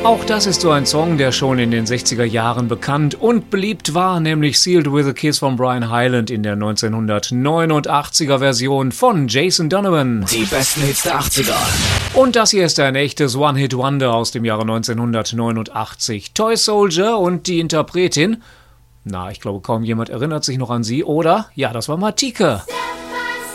Auch das ist so ein Song, der schon in den 60er Jahren bekannt und beliebt war, nämlich Sealed with a Kiss von Brian Hyland in der 1989er Version von Jason Donovan. Die besten Hits der 80er. Und das hier ist ein echtes One-Hit-Wonder aus dem Jahre 1989. Toy Soldier und die Interpretin, ich glaube kaum jemand erinnert sich noch an sie, oder? Ja, das war Matike.